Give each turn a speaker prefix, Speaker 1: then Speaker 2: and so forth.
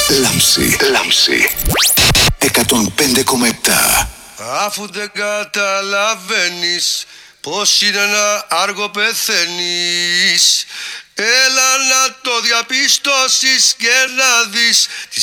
Speaker 1: Λάμψη 105,7.
Speaker 2: Αφού δεν καταλαβαίνεις πως είναι να άργο πεθαίνεις, έλα να το διαπιστώσεις και να δεις